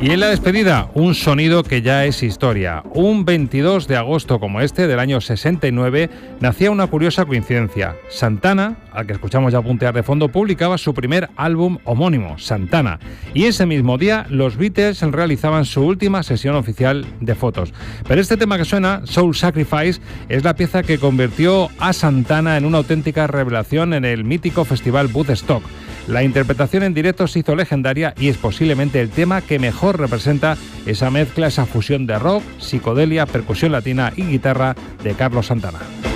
Y en la despedida, un sonido que ya es historia. Un 22 de agosto como este, del año 69, nacía una curiosa coincidencia. Santana, al que escuchamos ya puntear de fondo, publicaba su primer álbum homónimo, Santana. Y ese mismo día, los Beatles realizaban su última sesión oficial de fotos. Pero este tema que suena, Soul Sacrifice, es la pieza que convirtió a Santana en una auténtica revelación en el mítico festival Woodstock. La interpretación en directo se hizo legendaria y es posiblemente el tema que mejor representa esa mezcla, esa fusión de rock, psicodelia, percusión latina y guitarra de Carlos Santana.